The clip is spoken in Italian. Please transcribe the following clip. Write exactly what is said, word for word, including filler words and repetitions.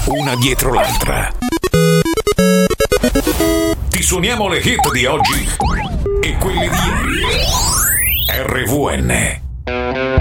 una dietro l'altra. Ti suoniamo le hit di oggi e quelle di ieri. R V N.